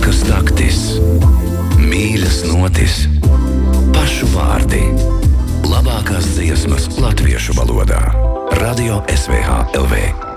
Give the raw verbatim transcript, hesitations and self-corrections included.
Smalkas taktis, mīļas notis, pašu vārdi. Labākās dziesmas latviešu valodā. Radio S V H L V.